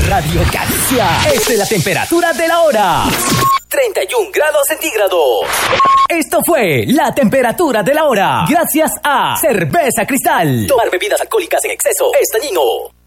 Radio Galicia. Esta es la temperatura de la hora. 31 grados centígrados. Esto fue la temperatura de la hora. Gracias a Cerveza Cristal. Tomar bebidas alcohólicas en exceso es dañino.